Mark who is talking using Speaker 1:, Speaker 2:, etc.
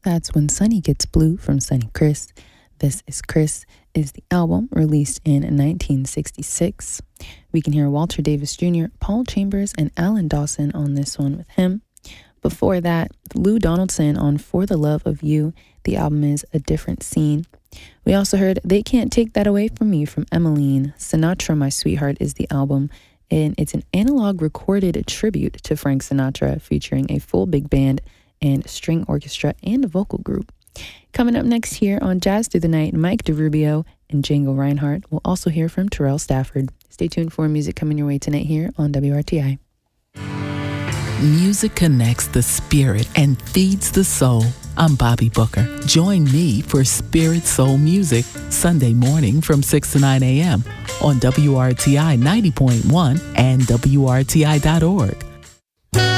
Speaker 1: That's When Sunny Gets Blue from Sunny Chris. This is Chris is the album released in 1966. We can hear Walter Davis Jr., Paul Chambers, and Alan Dawson on this one with him. Before that, Lou Donaldson on For the Love of You. The album is A Different Scene. We also heard They Can't Take That Away From Me from Emmeline. Sinatra, My Sweetheart is the album, and it's an analog recorded tribute to Frank Sinatra featuring a full big band and string orchestra and a vocal group. Coming up next here on Jazz Through the Night, Mike DeRubio and Django Reinhardt. We'll also hear from Terrell Stafford. Stay tuned for music coming your way tonight here on WRTI.
Speaker 2: Music connects the spirit and feeds the soul. I'm Bobby Booker. Join me for Spirit Soul Music Sunday morning from 6 to 9 a.m. on WRTI 90.1 and WRTI.org.